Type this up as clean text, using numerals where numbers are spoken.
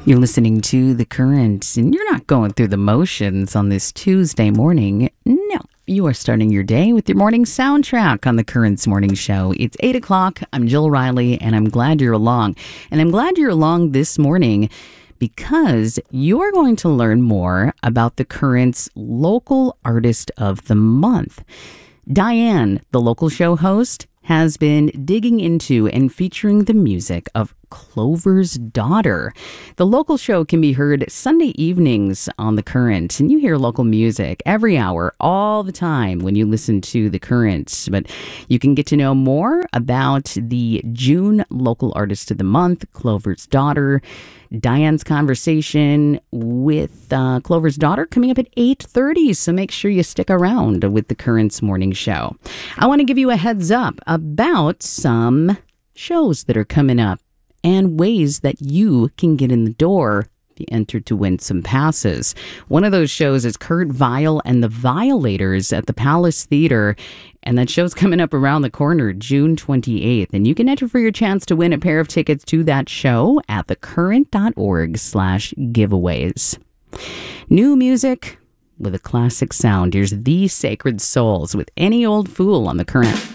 You're listening to The Current, and you're not going through the motions on this Tuesday morning. No, you are starting your day with your morning soundtrack on The Current's morning show. It's 8 o'clock. I'm Jill Riley, and I'm glad you're along. And I'm glad you're along this morning because you're going to learn more about The Current's local artist of the month. Diane, the local show host, has been digging into and featuring the music of Clover's Daughter. The local show can be heard Sunday evenings on The Current, and you hear local music every hour, all the time when you listen to The Current. But you can get to know more about the June local artist of the month, Clover's Daughter. Diane's conversation with Clover's Daughter coming up at 8:30, so make sure you stick around with The Current's morning show. I want to give you a heads up about some shows that are coming up and ways that you can get in the door if you enter to win some passes. One of those shows is Kurt Vile and the Violators at the Palace Theater, and that show's coming up around the corner, June 28th. And you can enter for your chance to win a pair of tickets to that show at thecurrent.org/giveaways. New music with a classic sound. Here's The Sacred Souls with Any Old Fool on The Current.